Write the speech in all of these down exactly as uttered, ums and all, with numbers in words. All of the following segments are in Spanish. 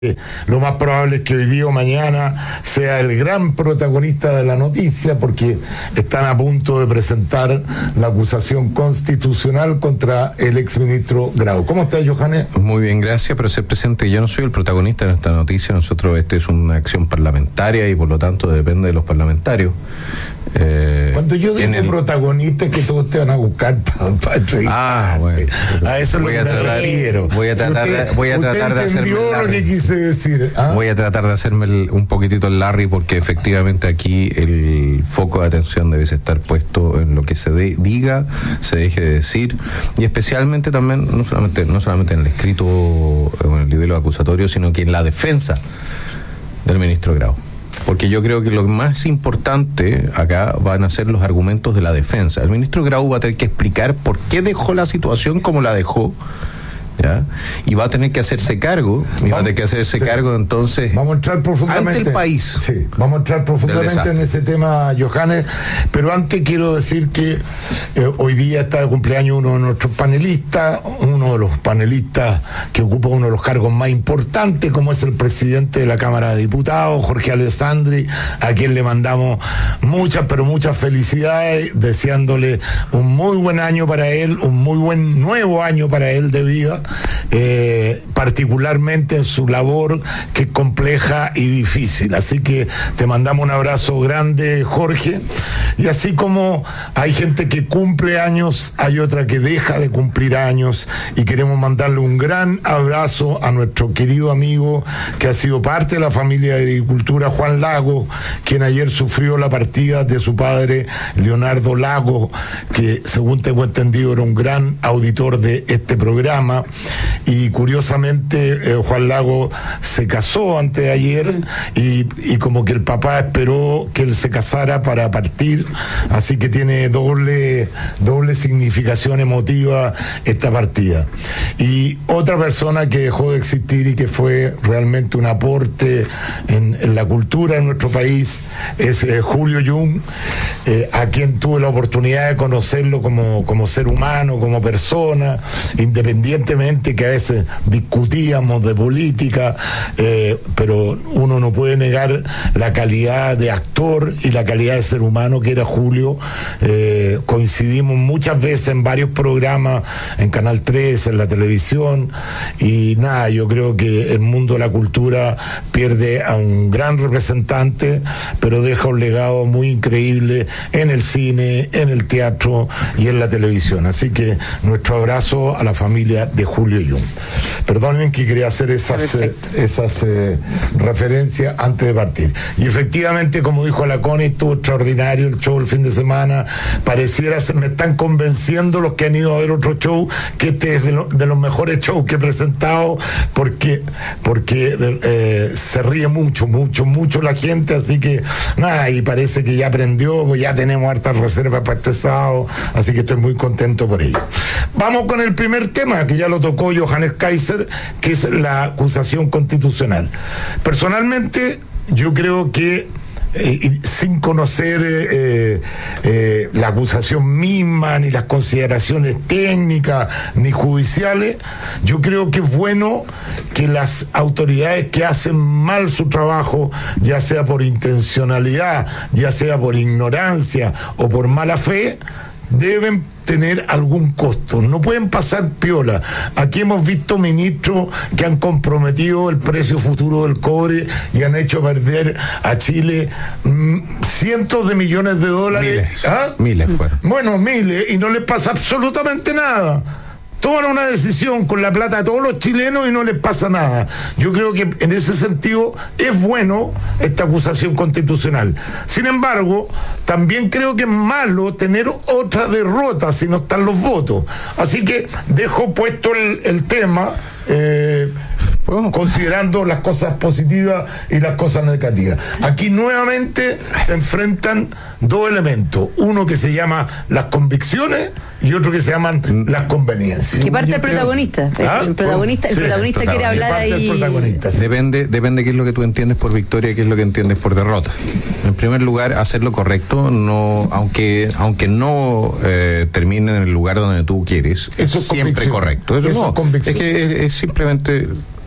Lo más probable es que hoy día o mañana sea el gran protagonista de la noticia, porque están a punto de presentar la acusación constitucional contra el exministro Grau. ¿Cómo estás, Johannes? Muy bien, gracias, pero ser presente. Yo no soy el protagonista de esta noticia. Nosotros, este es una acción parlamentaria y por lo tanto depende de los parlamentarios. Eh, Cuando yo digo el... protagonista es que todos te van a buscar para pa Ah, bueno. A eso es lo que me refiero. Voy a tratar, si usted, de, voy a tratar de hacerme lo que quise decir. ¿Ah? Voy a tratar de hacerme el, un poquitito el Larry, porque efectivamente aquí el foco de atención debe estar puesto en lo que se de, diga, se deje de decir, y especialmente también, no solamente, no solamente en el escrito o en el nivel acusatorio, sino que en la defensa del ministro Grau. Porque yo creo que lo más importante acá van a ser los argumentos de la defensa. El ministro Grau va a tener que explicar por qué dejó la situación como la dejó, ¿ya? Y va a tener que hacerse cargo, y vamos, va a tener que hacerse sí. cargo entonces vamos a entrar profundamente ante el país. Sí, vamos a entrar profundamente en ese tema, Johannes, pero antes quiero decir que eh, hoy día está de cumpleaños uno de nuestros panelistas, uno de los panelistas que ocupa uno de los cargos más importantes, como es el presidente de la Cámara de Diputados, Jorge Alessandri, a quien le mandamos muchas, pero muchas felicidades, deseándole un muy buen año para él, un muy buen nuevo año para él de vida. Eh, particularmente en su labor, que es compleja y difícil. Así que te mandamos un abrazo grande, Jorge. Y así como hay gente que cumple años, hay otra que deja de cumplir años, y queremos mandarle un gran abrazo a nuestro querido amigo que ha sido parte de la familia de agricultura, Juan Lago, quien ayer sufrió la partida de su padre, Leonardo Lago, que según tengo entendido era un gran auditor de este programa. Y curiosamente eh, Juan Lago se casó antes de ayer, y, y como que el papá esperó que él se casara para partir, así que tiene doble doble significación emotiva esta partida. Y otra persona que dejó de existir y que fue realmente un aporte en, en la cultura de nuestro país es eh, Julio Jung, eh, a quien tuve la oportunidad de conocerlo como, como ser humano, como persona, independientemente que a veces discutíamos de política, eh, pero uno no puede negar la calidad de actor y la calidad de ser humano que era Julio. Eh, coincidimos muchas veces en varios programas, en Canal tres, en la televisión, y nada, yo creo que el mundo de la cultura pierde a un gran representante, pero deja un legado muy increíble en el cine, en el teatro y en la televisión. Así que nuestro abrazo a la familia de Julio Jung. Perdonen que quería hacer esas, eh, esas eh, referencias antes de partir. Y efectivamente, como dijo la Connie, estuvo extraordinario el show el fin de semana. Pareciera, se me están convenciendo los que han ido a ver otro show, que este es de, lo, de los mejores shows que he presentado, porque, porque eh, se ríe mucho, mucho, mucho la gente, así que nada, y parece que ya aprendió, pues ya tenemos hartas reservas para este sábado, así que estoy muy contento por ello. Vamos con el primer tema, que ya lo tocó Johannes Kaiser, que es la acusación constitucional. Personalmente, yo creo que Eh, sin conocer eh, eh, la acusación misma, ni las consideraciones técnicas, ni judiciales, yo creo que es bueno que las autoridades que hacen mal su trabajo, ya sea por intencionalidad, ya sea por ignorancia o por mala fe, deben tener algún costo, no pueden pasar piola. Aquí hemos visto ministros que han comprometido el precio futuro del cobre y han hecho perder a Chile mmm, cientos de millones de dólares. Miles, ¿Ah? miles fueron. Bueno, miles, y no les pasa absolutamente nada. Toman una decisión con la plata de todos los chilenos y no les pasa nada. Yo creo que en ese sentido es bueno esta acusación constitucional. Sin embargo, también creo que es malo tener otra derrota si no están los votos. Así que dejo puesto el, el tema, eh, bueno, considerando las cosas positivas y las cosas negativas. Aquí nuevamente se enfrentan dos elementos, uno que se llama las convicciones y otro que se llaman las conveniencias. ¿Qué parte el protagonista? ¿Ah? El protagonista, el sí, protagonista quiere hablar ahí. Sí. Depende, depende qué es lo que tú entiendes por victoria y qué es lo que entiendes por derrota. En primer lugar, hacer lo correcto, no, aunque, aunque no eh, termine en el lugar donde tú quieres, es eso siempre es correcto. Eso, eso no, es, es que es, es simplemente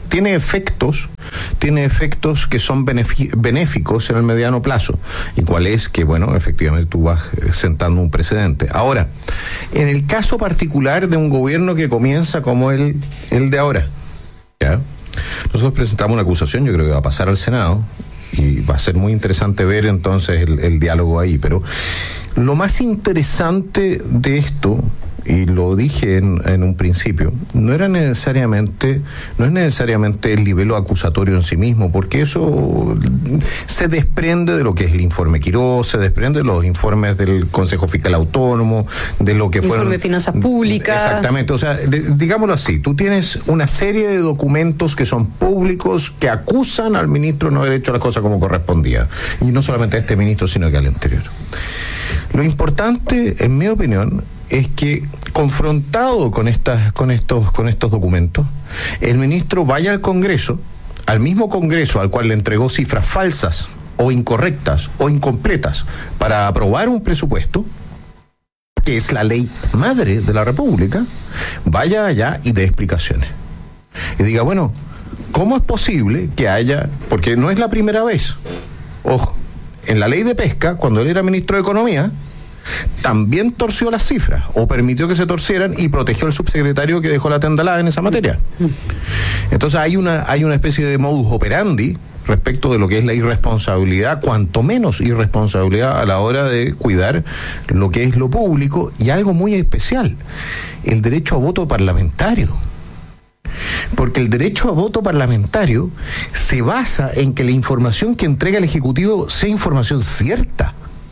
tiene efectos, tiene efectos que son benefi- benéficos en el mediano plazo. ¿Y cuál es? Que, bueno, efectivamente tú vas sentando un precedente. Ahora, en el caso particular de un gobierno que comienza como el, el de ahora, ¿ya? Nosotros presentamos una acusación, yo creo que va a pasar al Senado, y va a ser muy interesante ver entonces el, el diálogo ahí, pero lo más interesante de esto, y lo dije en, en un principio, no era necesariamente, no es necesariamente el nivel acusatorio en sí mismo, porque eso se desprende de lo que es el informe Quirós, se desprende de los informes del Consejo Fiscal Autónomo, de lo que fueron... Informe de Finanzas Públicas. Exactamente, o sea, digámoslo así, tú tienes una serie de documentos que son públicos, que acusan al ministro de no haber hecho las cosas como correspondía, y no solamente a este ministro, sino que al anterior. Lo importante, en mi opinión, es que confrontado con estas, con estos, con estos documentos, el ministro vaya al Congreso, al mismo Congreso al cual le entregó cifras falsas o incorrectas o incompletas para aprobar un presupuesto, que es la ley madre de la República, vaya allá y dé explicaciones. Y diga, bueno, ¿cómo es posible que haya, porque no es la primera vez, ojo, en la ley de pesca, cuando él era ministro de Economía, también torció las cifras, o permitió que se torcieran, y protegió al subsecretario que dejó la tendalada en esa materia. Entonces hay una, hay una especie de modus operandi respecto de lo que es la irresponsabilidad, cuanto menos irresponsabilidad a la hora de cuidar lo que es lo público, y algo muy especial, el derecho a voto parlamentario. Porque el derecho a voto parlamentario se basa en que la información que entrega el Ejecutivo sea información cierta.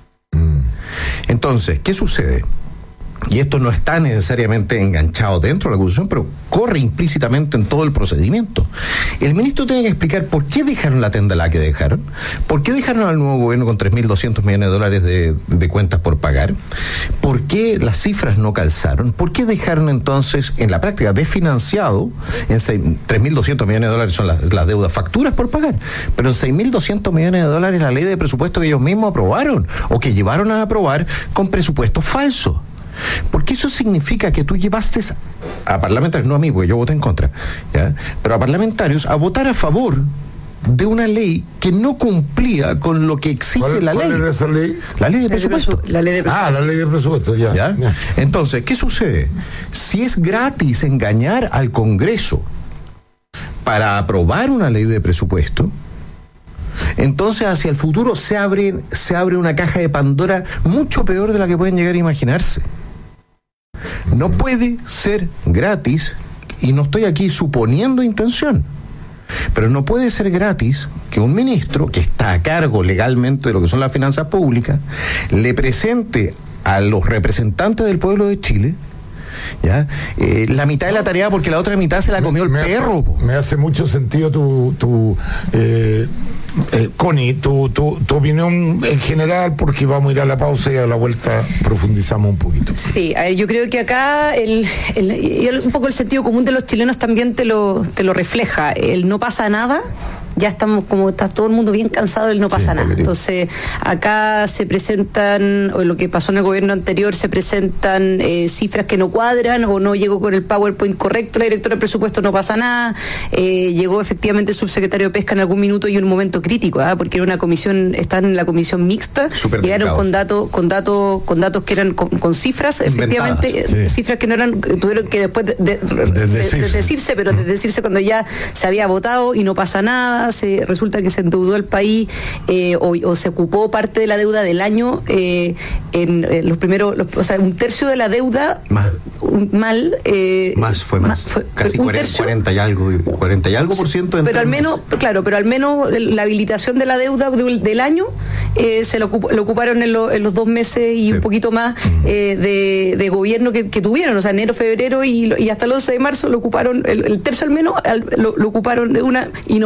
Entonces, ¿qué sucede? Y esto no está necesariamente enganchado dentro de la acusación, pero corre implícitamente en todo el procedimiento. El ministro tiene que explicar por qué dejaron la tendalá que dejaron, por qué dejaron al nuevo gobierno con tres mil doscientos millones de dólares de, de cuentas por pagar, por qué las cifras no calzaron, por qué dejaron entonces en la práctica desfinanciado, en tres mil doscientos millones de dólares son las, las deudas, facturas por pagar, pero en seis mil doscientos millones de dólares la ley de presupuesto que ellos mismos aprobaron, o que llevaron a aprobar con presupuestos falsos. Porque eso significa que tú llevaste a parlamentarios, no a mí, porque yo voté en contra, ¿ya? Pero a parlamentarios a votar a favor de una ley que no cumplía con lo que exige ¿Cuál, la cuál ley. era esa ley? La ley de presupuesto. La ley de presupuesto. Ah, la ley de presupuesto, ya. ¿Ya? ya. Entonces, ¿qué sucede? Si es gratis engañar al Congreso para aprobar una ley de presupuesto, entonces hacia el futuro se abre, se abre una caja de Pandora mucho peor de la que pueden llegar a imaginarse. No puede ser gratis, y no estoy aquí suponiendo intención, pero no puede ser gratis que un ministro que está a cargo legalmente de lo que son las finanzas públicas le presente a los representantes del pueblo de Chile, ¿ya? Eh, la mitad de la tarea, porque la otra mitad se la comió el me perro. Hace, me hace mucho sentido tu, tu eh, eh, Connie, tu, tu, tu opinión en general, porque vamos a ir a la pausa y a la vuelta profundizamos un poquito. Sí, a ver, yo creo que acá el, el, el, un poco el sentido común de los chilenos también te lo, te lo refleja. El no pasa nada. Ya estamos, como está todo el mundo bien cansado del no pasa sí, nada. Entonces, acá se presentan, o lo que pasó en el gobierno anterior, se presentan eh, cifras que no cuadran, o no llegó con el PowerPoint correcto la directora de presupuesto, no pasa nada. Eh, llegó efectivamente el subsecretario de Pesca en algún minuto y en un momento crítico, ¿eh? Porque era una comisión, están en la comisión mixta, Super llegaron delicado. con datos, con datos, con datos que eran con, con cifras, inventadas, efectivamente, sí. cifras que no eran, tuvieron que después de, de, de, de, decirse. de decirse, pero de decirse cuando ya se había votado y no pasa nada. Se, resulta que se endeudó el país eh, o, o se ocupó parte de la deuda del año eh, en eh, los primeros, los, o sea, un tercio de la deuda Más. un, mal eh, Más, fue más. fue, Casi un cuarenta, tercio, cuarenta y algo, cuarenta y algo por ciento. pero al menos, claro, pero al menos la habilitación de la deuda del, del año eh, se lo, ocup, lo ocuparon en, lo, en los dos meses y sí. un poquito más eh, de, de gobierno que, que tuvieron, o sea, enero, febrero y, y hasta el once de marzo lo ocuparon, el, el tercio al menos al, lo, lo ocuparon de una y no pasa nada.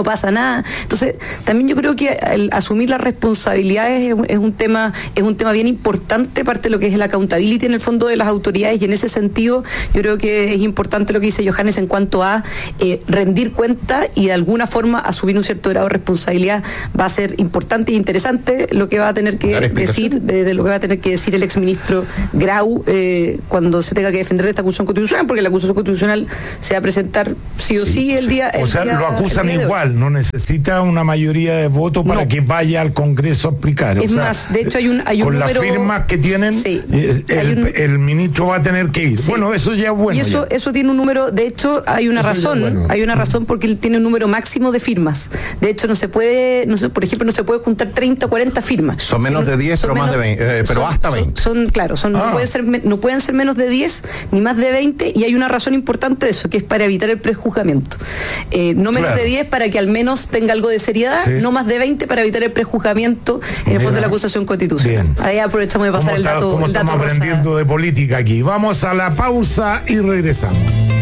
nada. Entonces, también yo creo que el asumir las responsabilidades es un, es un tema, es un tema bien importante, parte de lo que es el accountability en el fondo de las autoridades, y en ese sentido yo creo que es importante lo que dice Johannes en cuanto a eh, rendir cuenta y de alguna forma asumir un cierto grado de responsabilidad. Va a ser importante e interesante lo que va a tener que decir, de, de lo que va a tener que decir el exministro Grau eh, cuando se tenga que defender de esta acusación constitucional, porque la acusación constitucional se va a presentar sí o sí, sí el día. O el sea, día, lo acusan igual, no necesita una mayoría de votos para no. que vaya al Congreso a explicar. Es o sea, más, de hecho hay un, hay un con número, las firmas que tienen, sí, el, un, el ministro va a tener que ir. Sí. Bueno, eso ya es bueno. Y eso, ya. eso tiene un número, de hecho hay una eso razón, bueno. hay una razón porque él tiene un número máximo de firmas. De hecho no se puede, no se, por ejemplo, no se puede juntar treinta o cuarenta firmas. Son menos de diez, pero menos, más de veinte, eh, pero son, hasta veinte. Son, son claro, son, ah. no, pueden ser, no pueden ser menos de diez ni más de veinte, y hay una razón importante de eso, que es para evitar el prejuzgamiento. Eh, no menos claro. de diez para que al menos tenga algo de seriedad, sí. no más de veinte para evitar el prejuzgamiento en el fondo de la acusación constitucional. Bien. Ahí aprovechamos de pasar el está, dato. ¿Cómo el dato estamos rosa? Aprendiendo de política aquí. Vamos a la pausa y regresamos.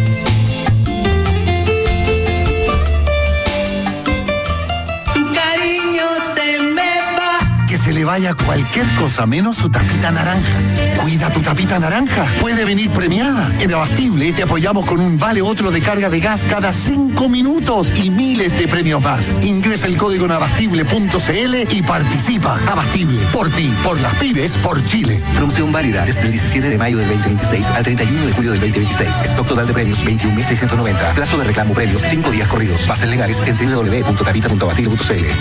Se le vaya cualquier cosa menos su tapita naranja. Cuida tu tapita naranja. Puede venir premiada. En Abastible te apoyamos con un vale otro de carga de gas cada cinco minutos y miles de premios más. Ingresa el código en abastible punto c l y participa. Abastible, por ti, por las pymes, por Chile. Promoción válida desde el diecisiete de mayo del veinte veintiséis al treinta y uno de julio del veinte veintiséis. Stock total de premios veintiún mil seiscientos noventa. Plazo de reclamo premios cinco días corridos. Bases legales en doble u doble u doble u punto tapita punto abastible punto c l.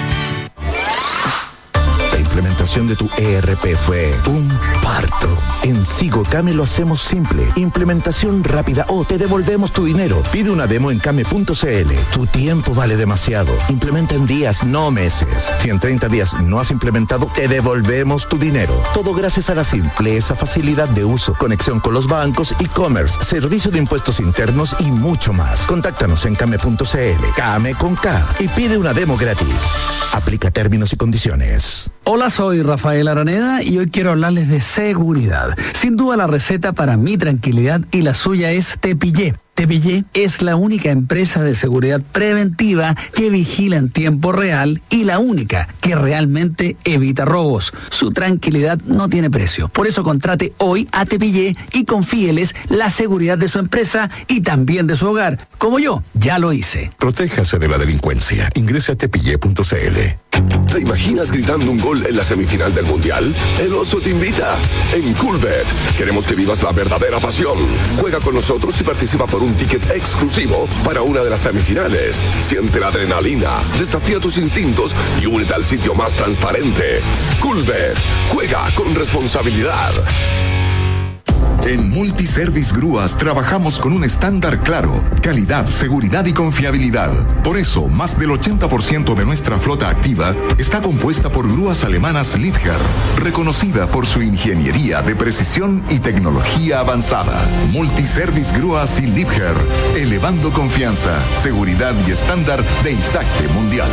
La implementación de tu E R P fue un parto. En Sigocame lo hacemos simple. Implementación rápida o te devolvemos tu dinero. Pide una demo en came punto c l. Tu tiempo vale demasiado. Implementa en días, no meses. Si en treinta días no has implementado, te devolvemos tu dinero. Todo gracias a la simpleza, facilidad de uso, conexión con los bancos, e-commerce, servicio de impuestos internos y mucho más. Contáctanos en came punto c l. Came con K. Y pide una demo gratis. Aplica términos y condiciones. Hola, soy Rafael Araneda y hoy quiero hablarles de seguridad. Sin duda la receta para mi tranquilidad y la suya es Tepillé. Tepillé es la única empresa de seguridad preventiva que vigila en tiempo real y la única que realmente evita robos. Su tranquilidad no tiene precio. Por eso contrate hoy a Tepillé y confíeles la seguridad de su empresa y también de su hogar, como yo ya lo hice. Protéjase de la delincuencia. Ingrese a tepillé punto c l. ¿Te imaginas gritando un gol en la semifinal del Mundial? El Oso te invita. En Coolbet queremos que vivas la verdadera pasión. Juega con nosotros y participa por un ticket exclusivo para una de las semifinales. Siente la adrenalina, desafía tus instintos y únete al sitio más transparente. Coolbet. Juega con responsabilidad. En Multiservice Grúas trabajamos con un estándar claro, calidad, seguridad y confiabilidad. Por eso, más del ochenta por ciento de nuestra flota activa está compuesta por grúas alemanas Liebherr, reconocida por su ingeniería de precisión y tecnología avanzada. Multiservice Grúas y Liebherr, elevando confianza, seguridad y estándar de Isacte Mundial.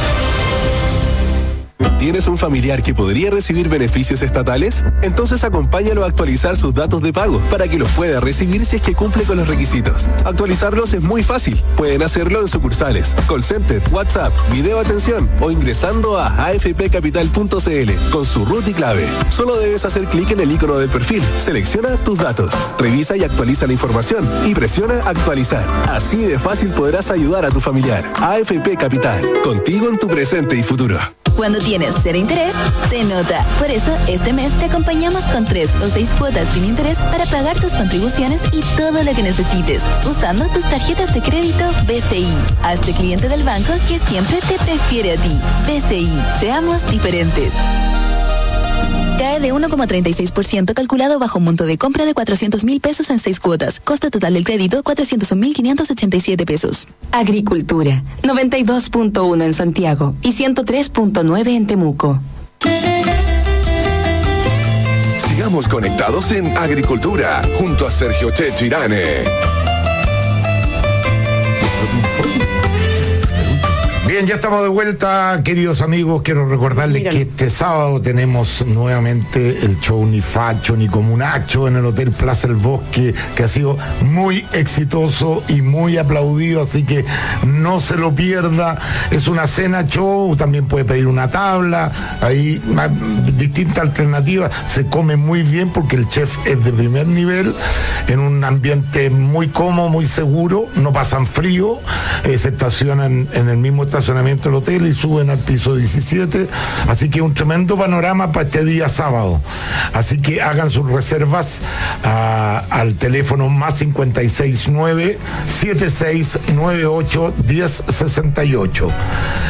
¿Tienes un familiar que podría recibir beneficios estatales? Entonces acompáñalo a actualizar sus datos de pago para que los pueda recibir si es que cumple con los requisitos. Actualizarlos es muy fácil. Pueden hacerlo en sucursales, call center, WhatsApp, video atención o ingresando a a f p capital punto c l con su root y clave. Solo debes hacer clic en el icono del perfil, selecciona tus datos, revisa y actualiza la información y presiona actualizar. Así de fácil podrás ayudar a tu familiar. A F P Capital, contigo en tu presente y futuro. Cuando tienes cero interés, se nota. Por eso, este mes te acompañamos con tres o seis cuotas sin interés para pagar tus contribuciones y todo lo que necesites, usando tus tarjetas de crédito B C I. Hazte cliente del banco que siempre te prefiere a ti. B C I, seamos diferentes. Cae de uno coma treinta y seis por ciento calculado bajo un monto de compra de cuatrocientos mil pesos en seis cuotas. Costo total del crédito, cuatrocientos un mil quinientos ochenta y siete pesos. Agricultura, noventa y dos punto uno en Santiago y ciento tres punto nueve en Temuco. Sigamos conectados en Agricultura, junto a Sergio Checho Irane. Bien, ya estamos de vuelta, queridos amigos. Quiero recordarles Míralo. que este sábado tenemos nuevamente el show Ni Facho ni Comunacho en el Hotel Plaza El Bosque, que ha sido muy exitoso y muy aplaudido, así que no se lo pierda. Es una cena show, también puede pedir una tabla, hay distintas alternativas. Se come muy bien porque el chef es de primer nivel, en un ambiente muy cómodo, muy seguro, no pasan frío, eh, se estacionan en el mismo estacionamiento del hotel y suben al piso diecisiete, así que un tremendo panorama para este día sábado. Así que hagan sus reservas uh, al teléfono más cincuenta y seis nueve, setenta y seis noventa y ocho, diez sesenta y ocho.